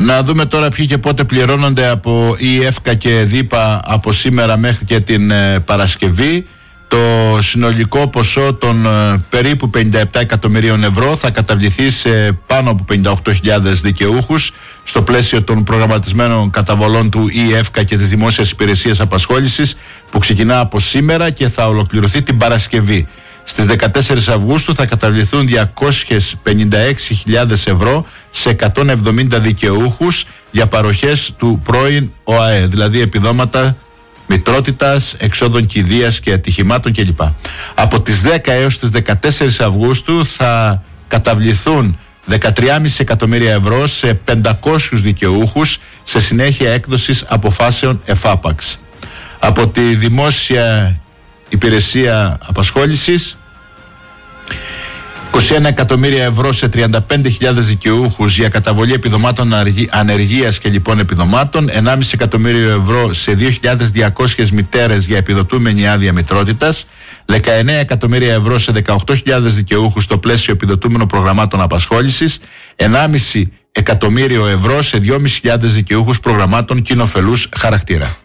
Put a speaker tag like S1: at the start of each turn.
S1: Να δούμε τώρα ποιοι και πότε πληρώνονται από ΕΦΚΑ και ΔΥΠΑ από σήμερα μέχρι και την Παρασκευή. Το συνολικό ποσό των περίπου 57 εκατομμυρίων ευρώ θα καταβληθεί σε πάνω από 58.000 δικαιούχους στο πλαίσιο των προγραμματισμένων καταβολών του ΕΦΚΑ και της Δημόσιας Υπηρεσίας Απασχόλησης, που ξεκινά από σήμερα και θα ολοκληρωθεί την Παρασκευή. Στις 14 Αυγούστου θα καταβληθούν 256.000 ευρώ σε 170 δικαιούχους για παροχές του πρώην ΟΑΕ, δηλαδή επιδόματα μητρότητας, εξόδων κηδείας και ατυχημάτων κλπ. Από τις 10 έως τις 14 Αυγούστου θα καταβληθούν 13,5 εκατομμύρια ευρώ σε 500 δικαιούχους σε συνέχεια έκδοσης αποφάσεων ΕΦΑΠΑΞ. Από τη Δημόσια Υπηρεσία Απασχόλησης, 21 εκατομμύρια ευρώ σε 35.000 δικαιούχους για καταβολή επιδομάτων ανεργίας και λοιπόν επιδομάτων, 1,5 εκατομμύριο ευρώ σε 2.200 μητέρες για επιδοτούμενη άδεια μητρότητας, 19 εκατομμύρια ευρώ σε 18.000 δικαιούχους στο πλαίσιο επιδοτούμενων προγραμμάτων απασχόλησης, 1,5 εκατομμύριο ευρώ σε 2.500 δικαιούχους προγραμμάτων κοινοφελούς χαρακτήρα.